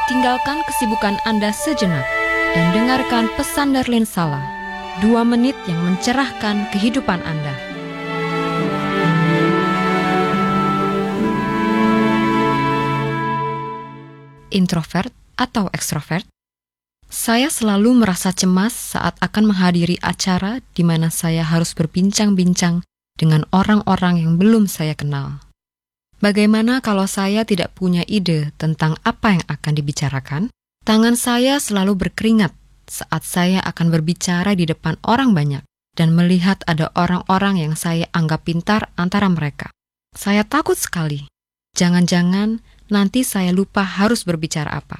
Tinggalkan kesibukan Anda sejenak dan dengarkan pesan Darlene Sala, 2 menit yang mencerahkan kehidupan Anda. Introvert atau ekstrovert? Saya selalu merasa cemas saat akan menghadiri acara di mana saya harus berbincang-bincang dengan orang-orang yang belum saya kenal. Bagaimana kalau saya tidak punya ide tentang apa yang akan dibicarakan? Tangan saya selalu berkeringat saat saya akan berbicara di depan orang banyak dan melihat ada orang-orang yang saya anggap pintar antara mereka. Saya takut sekali. Jangan-jangan nanti saya lupa harus berbicara apa.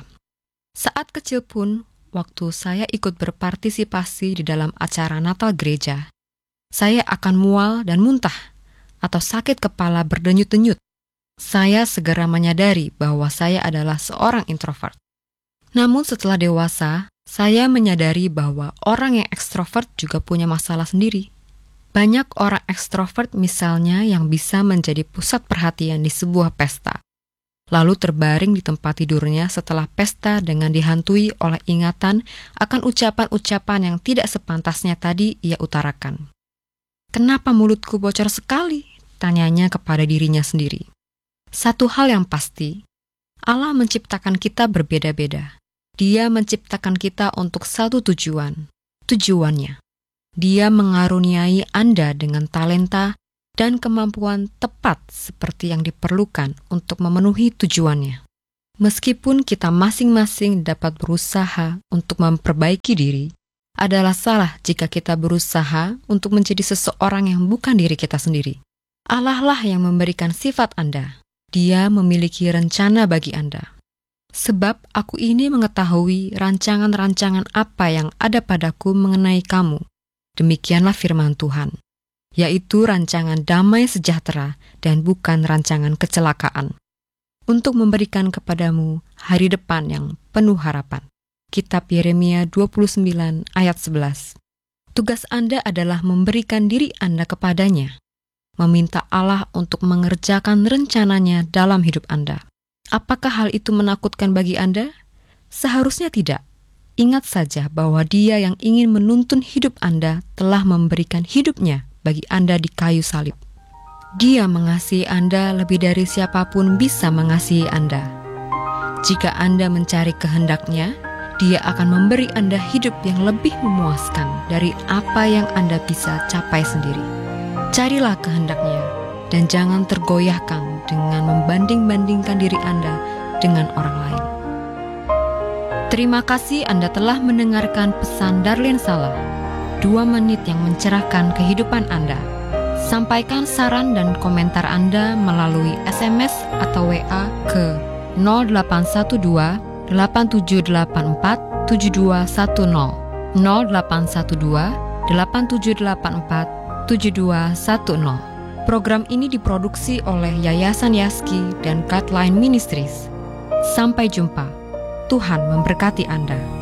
Saat kecil pun, waktu saya ikut berpartisipasi di dalam acara Natal gereja, saya akan mual dan muntah atau sakit kepala berdenyut-denyut. Saya segera menyadari bahwa saya adalah seorang introvert. Namun setelah dewasa, saya menyadari bahwa orang yang ekstrovert juga punya masalah sendiri. Banyak orang ekstrovert misalnya yang bisa menjadi pusat perhatian di sebuah pesta, lalu terbaring di tempat tidurnya setelah pesta dengan dihantui oleh ingatan akan ucapan-ucapan yang tidak sepantasnya tadi ia utarakan. "Kenapa mulutku bocor sekali?" tanyanya kepada dirinya sendiri. Satu hal yang pasti, Allah menciptakan kita berbeda-beda. Dia menciptakan kita untuk satu tujuan. Tujuannya, Dia mengaruniai Anda dengan talenta dan kemampuan tepat seperti yang diperlukan untuk memenuhi tujuannya. Meskipun kita masing-masing dapat berusaha untuk memperbaiki diri, adalah salah jika kita berusaha untuk menjadi seseorang yang bukan diri kita sendiri. Allah lah yang memberikan sifat Anda. Dia memiliki rencana bagi Anda. Sebab aku ini mengetahui rancangan-rancangan apa yang ada padaku mengenai kamu. Demikianlah firman Tuhan, yaitu rancangan damai sejahtera dan bukan rancangan kecelakaan, untuk memberikan kepadamu hari depan yang penuh harapan. Kitab Yeremia 29 ayat 11. Tugas Anda adalah memberikan diri Anda kepadanya, meminta Allah untuk mengerjakan rencananya dalam hidup Anda. Apakah hal itu menakutkan bagi Anda? Seharusnya tidak. Ingat saja bahwa Dia yang ingin menuntun hidup Anda telah memberikan hidupnya bagi Anda di kayu salib. Dia mengasihi Anda lebih dari siapapun bisa mengasihi Anda. Jika Anda mencari kehendak-Nya, Dia akan memberi Anda hidup yang lebih memuaskan dari apa yang Anda bisa capai sendiri. Carilah kehendak-Nya dan jangan tergoyahkan dengan membanding-bandingkan diri Anda dengan orang lain. Terima kasih Anda telah mendengarkan pesan Darlene Sala, 2 menit yang mencerahkan kehidupan Anda. Sampaikan saran dan komentar Anda melalui SMS atau WA ke 0812 8784 7210 0812 8784 7210. Program ini diproduksi oleh Yayasan Yaski dan Guideline Ministries. Sampai jumpa. Tuhan memberkati Anda.